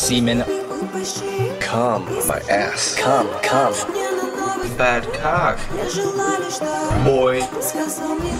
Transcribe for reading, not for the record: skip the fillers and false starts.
semen. Come, my ass. Come. Bad cock. Boy.